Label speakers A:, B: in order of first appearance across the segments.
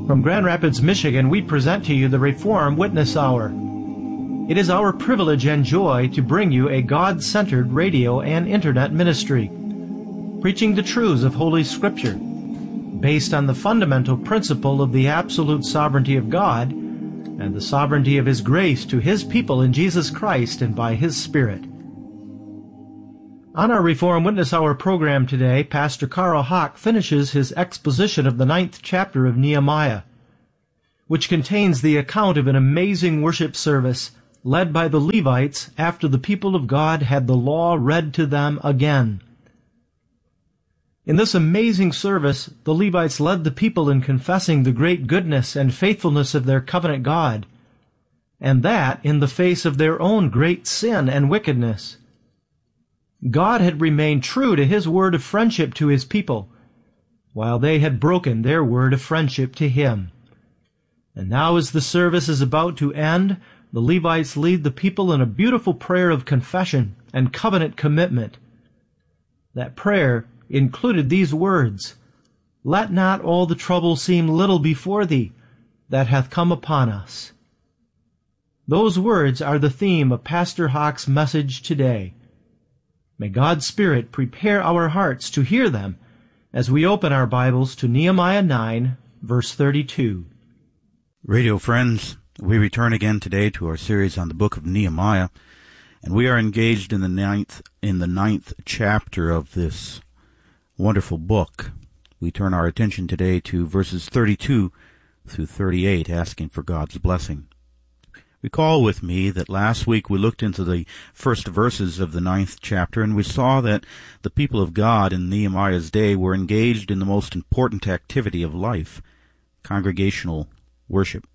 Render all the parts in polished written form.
A: From Grand Rapids, Michigan, we present to you the Reform Witness Hour. It is our privilege and joy to bring you a God-centered radio and internet ministry, preaching the truths of Holy Scripture, based on the fundamental principle of the absolute sovereignty of God and the sovereignty of His grace to His people in Jesus Christ and by His Spirit. On our Reform Witness Hour program today, Pastor Carl Hawk finishes his exposition of the 9th chapter of Nehemiah, which contains the account of an amazing worship service led by the Levites after the people of God had the law read to them again. In this amazing service, the Levites led the people in confessing the great goodness and faithfulness of their covenant God, and that in the face of their own great sin and wickedness. God had remained true to His word of friendship to His people, while they had broken their word of friendship to Him. And now as the service is about to end, the Levites lead the people in a beautiful prayer of confession and covenant commitment. That prayer included these words, "Let not all the trouble seem little before Thee that hath come upon us." Those words are the theme of Pastor Hawk's message today. May God's Spirit prepare our hearts to hear them as we open our Bibles to Nehemiah 9, verse 32.
B: Radio friends, we return again today to our series on the book of Nehemiah, and we are engaged in the ninth chapter of this wonderful book. We turn our attention today to verses 32 through 38, asking for God's blessing. Recall with me that last week we looked into the first verses of the 9th chapter, and we saw that the people of God in Nehemiah's day were engaged in the most important activity of life, congregational worship.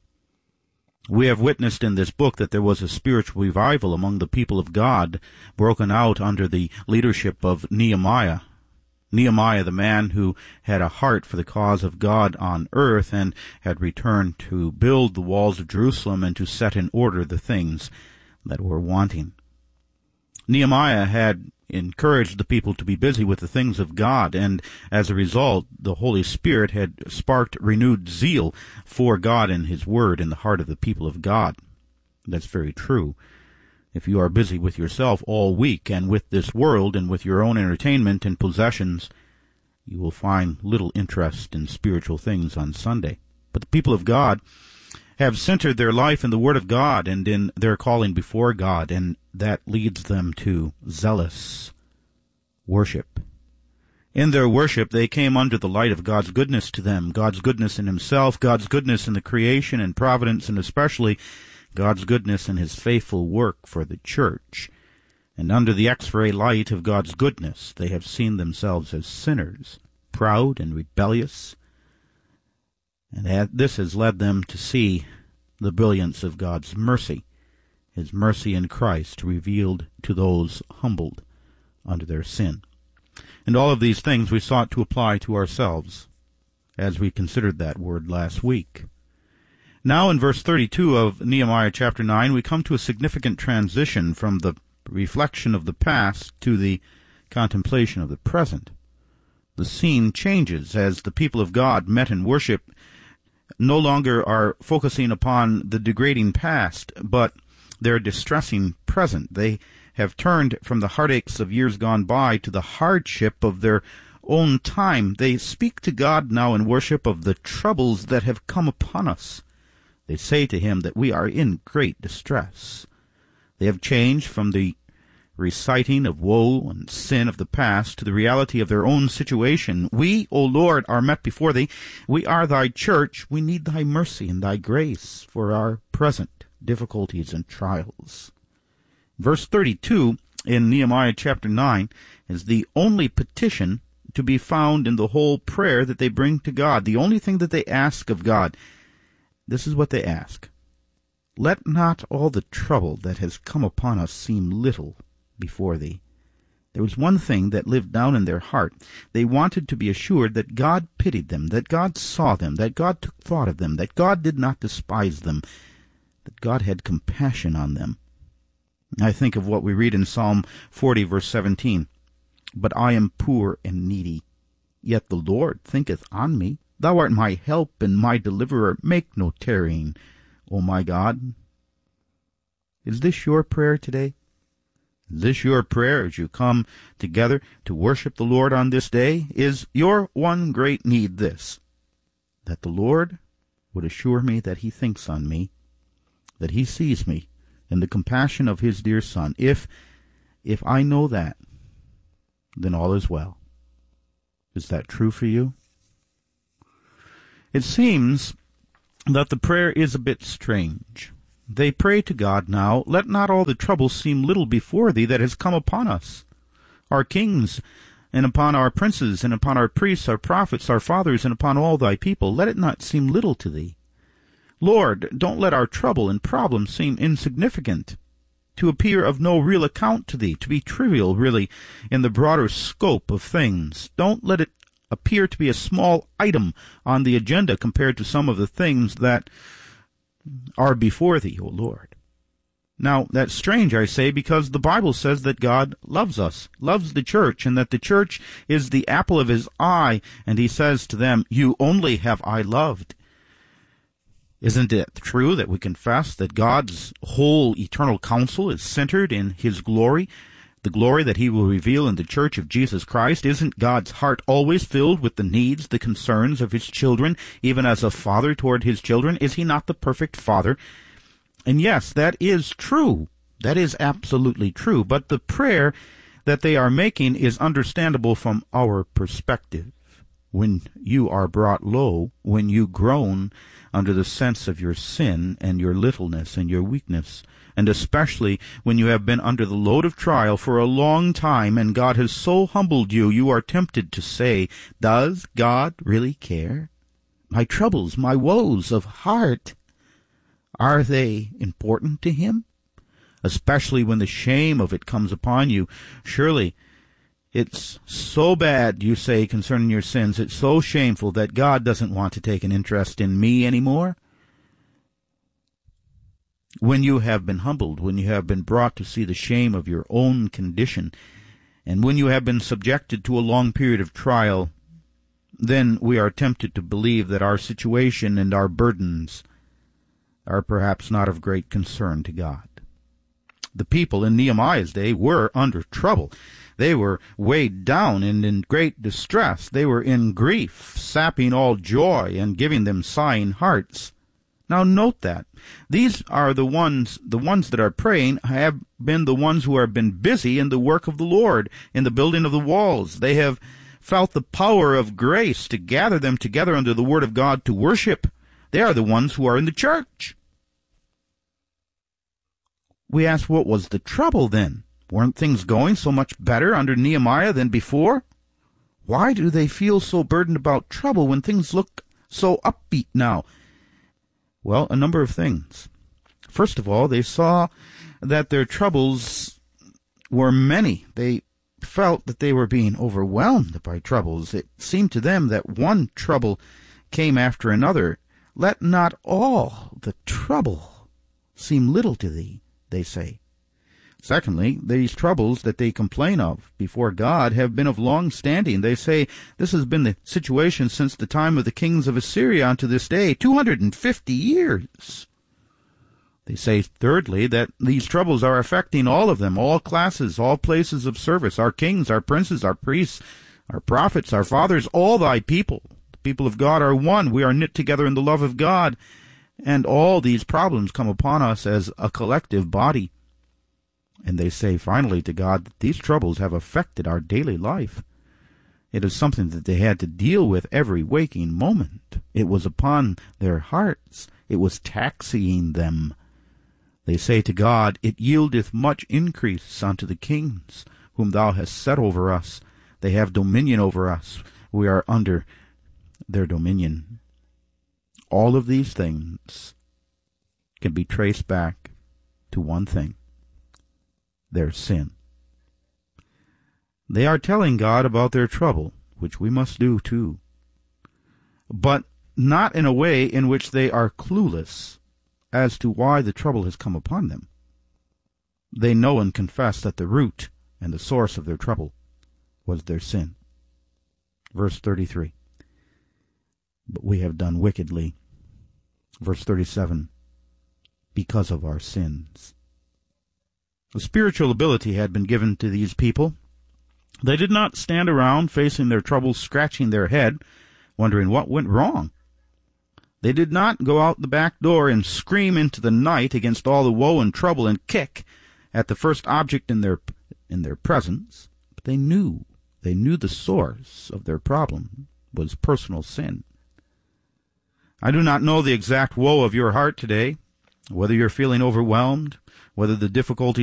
B: We have witnessed in this book that there was a spiritual revival among the people of God broken out under the leadership of Nehemiah. Nehemiah, the man who had a heart for the cause of God on earth and had returned to build the walls of Jerusalem and to set in order the things that were wanting. Nehemiah had encouraged the people to be busy with the things of God, and as a result, the Holy Spirit had sparked renewed zeal for God and His Word in the heart of the people of God. That's very true. If you are busy with yourself all week and with this world and with your own entertainment and possessions, you will find little interest in spiritual things on Sunday. But the people of God have centered their life in the Word of God and in their calling before God, and that leads them to zealous worship. In their worship, they came under the light of God's goodness to them, God's goodness in Himself, God's goodness in the creation and providence, and especially God's goodness in His faithful work for the church. And under the X-ray light of God's goodness, they have seen themselves as sinners, proud and rebellious, and this has led them to see the brilliance of God's mercy, His mercy in Christ revealed to those humbled under their sin. And all of these things we sought to apply to ourselves as we considered that word last week. Now in verse 32 of Nehemiah chapter 9, we come to a significant transition from the reflection of the past to the contemplation of the present. The scene changes as the people of God met in worship no longer are focusing upon the degrading past, but their distressing present. They have turned from the heartaches of years gone by to the hardship of their own time. They speak to God now in worship of the troubles that have come upon us. They say to Him that we are in great distress. They have changed from the reciting of woe and sin of the past to the reality of their own situation. We, O Lord, are met before Thee. We are Thy church. We need Thy mercy and Thy grace for our present difficulties and trials. Verse 32 in Nehemiah chapter 9 is the only petition to be found in the whole prayer that they bring to God, the only thing that they ask of God. This is what they ask. Let not all the trouble that has come upon us seem little before Thee. There was one thing that lived down in their heart. They wanted to be assured that God pitied them, that God saw them, that God took thought of them, that God did not despise them, that God had compassion on them. I think of what we read in Psalm 40, verse 17. But I am poor and needy, yet the Lord thinketh on me. Thou art my help and my deliverer. Make no tarrying, O my God. Is this your prayer today? Is this your prayer as you come together to worship the Lord on this day? Is your one great need this, that the Lord would assure me that he thinks on me, that he sees me in the compassion of his dear Son? If I know that, then all is well. Is that true for you? It seems that the prayer is a bit strange. They pray to God now, let not all the trouble seem little before thee that has come upon us, our kings, and upon our princes, and upon our priests, our prophets, our fathers, and upon all thy people. Let it not seem little to thee. Lord, don't let our trouble and problem seem insignificant, to appear of no real account to thee, to be trivial, really, in the broader scope of things. Don't let it appear to be a small item on the agenda compared to some of the things that are before thee, O Lord. Now, that's strange, I say, because the Bible says that God loves us, loves the church, and that the church is the apple of his eye, and he says to them, you only have I loved. Isn't it true that we confess that God's whole eternal counsel is centered in his glory, the glory that he will reveal in the church of Jesus Christ? Isn't God's heart always filled with the needs, the concerns of his children, even as a father toward his children? Is he not the perfect father? And yes, that is true. That is absolutely true. But the prayer that they are making is understandable from our perspective. When you are brought low, when you groan under the sense of your sin and your littleness and your weakness, and especially when you have been under the load of trial for a long time and God has so humbled you, you are tempted to say, does God really care? My troubles, my woes of heart, are they important to him? Especially when the shame of it comes upon you. Surely it's so bad, you say, concerning your sins, it's so shameful that God doesn't want to take an interest in me anymore. When you have been humbled, when you have been brought to see the shame of your own condition, and when you have been subjected to a long period of trial, then we are tempted to believe that our situation and our burdens are perhaps not of great concern to God. The people in Nehemiah's day were under trouble. They were weighed down and in great distress. They were in grief, sapping all joy and giving them sighing hearts. Now note that. These are the ones that are praying have been the ones who have been busy in the work of the Lord, in the building of the walls. They have felt the power of grace to gather them together under the word of God to worship. They are the ones who are in the church. We ask, what was the trouble then? Weren't things going so much better under Nehemiah than before? Why do they feel so burdened about trouble when things look so upbeat now? Well, a number of things. First of all, they saw that their troubles were many. They felt that they were being overwhelmed by troubles. It seemed to them that one trouble came after another. Let not all the trouble seem little to thee, they say. Secondly, these troubles that they complain of before God have been of long standing. They say this has been the situation since the time of the kings of Assyria unto this day, 250 years. They say, thirdly, that these troubles are affecting all of them, all classes, all places of service, our kings, our princes, our priests, our prophets, our fathers, all thy people. The people of God are one. We are knit together in the love of God. And all these problems come upon us as a collective body. And they say finally to God that these troubles have affected our daily life. It is something that they had to deal with every waking moment. It was upon their hearts. It was taxing them. They say to God, it yieldeth much increase unto the kings, whom thou hast set over us. They have dominion over us. We are under their dominion. All of these things can be traced back to one thing: their sin. They are telling God about their trouble, which we must do too, but not in a way in which they are clueless as to why the trouble has come upon them. They know and confess that the root and the source of their trouble was their sin. Verse 33. But we have done wickedly. Verse 37, because of our sins. A spiritual ability had been given to these people. They did not stand around facing their troubles, scratching their head, wondering what went wrong. They did not go out the back door and scream into the night against all the woe and trouble and kick at the first object in their presence. But they knew the source of their problem was personal sin. I do not know the exact woe of your heart today, whether you're feeling overwhelmed, whether the difficulties